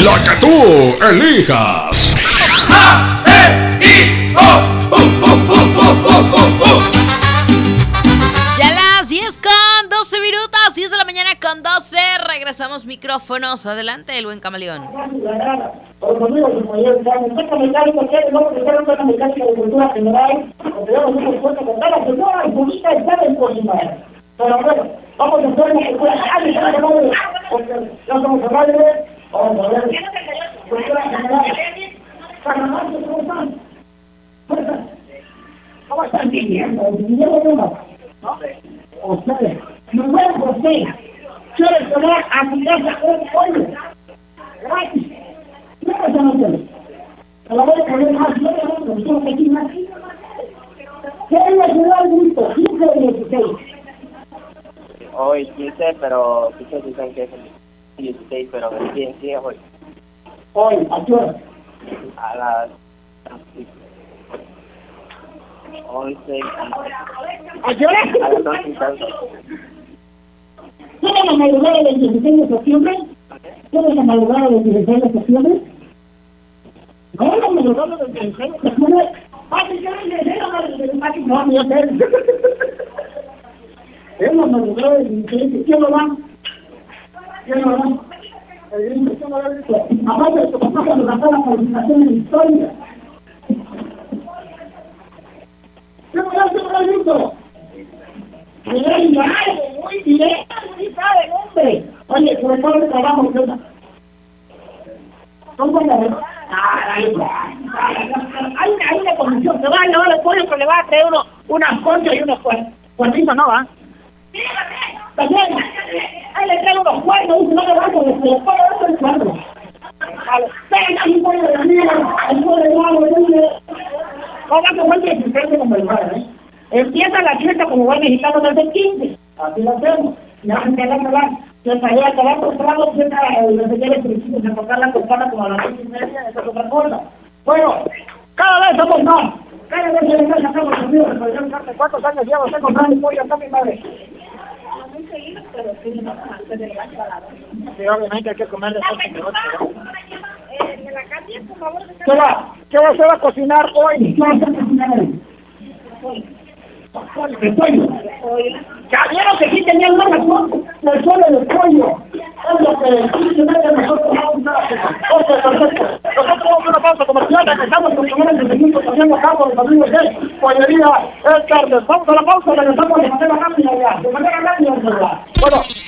La que tú elijas. Ya las 10:12, 10 de la mañana con 12. Regresamos micrófonos. Adelante, el buen camaleón. Pero bueno, vamos a hacer una porque ya somos al aire. Vamos a ver. ¿Cómo están viviendo? Ustedes, si fuera José, quieren tomar a mi casa un pollo gratis. ¿Qué pasa con ustedes? Se la voy a poner más, no tengo que aquí más. ¿Qué es la ciudad del grito? 15 o 16. Hoy 15, pero muchos dicen que es el 16, pero sí es hoy. Hoy, ¿a qué hora? A las 11. ¿A qué hora? A las 11:50. ¿Tiene la madrugada del 16 de septiembre? ¿Tiene la madrugada del 16 de septiembre? ¿No la madrugada del 16 de septiembre? No, yo sé. Es la madrugada del 16. ¿Quién lo va? ¿Quién lo va? Aparte de que papá se nos gastó la calificación en historia. ¿Qué me da el grito? Muy bien, muy sabe, hombre. Oye, sobre todo el trabajo, ¿qué onda? ¿Cómo la verdad? Hay una comisión, se va a llevar el pollo que le va a traer unas conchas y unos cuernitos, ¿no va? También, ahí le trae unos cuernos, dice, no le va a hacer, le pone otro el cuerno. Venga, un pollo de mierda, el pollo de agua, ¿cómo que fue el 16 como el lugar, Empieza la fiesta como buen mexicano desde el 15, así lo hacemos, ya se queda acabar. Se salió a acabar comprando, desde que el principio de tocar la campana como a las 6:30, esa es otra cosa. Bueno, cada vez somos más. Cada vez se les sacamos los míos. ¿Cuántos años llevo usted comprando pollo acá, mi madre? No muy seguido, pero sí, no antes de llegar a la hora. Sí, obviamente hay que comer después de noche, ¿no? ¿Me la cambias, por favor? ¿Qué va a hacer a cocinar hoy? ¿Qué va a hacer a cocinar hoy? El pollo. Ya vieron que sí tenían más razón. El pollo del pollo. Es lo que simplemente nosotros vamos a hacer. Ok, perfecto. Nosotros vamos a una pausa comercial. Empezamos con comer en el minuto. También los campos de amigos de Pollería El Carnes. Vamos a la pausa. Regresamos de manera rápida ya. De manera rápida, ¿verdad? Bueno.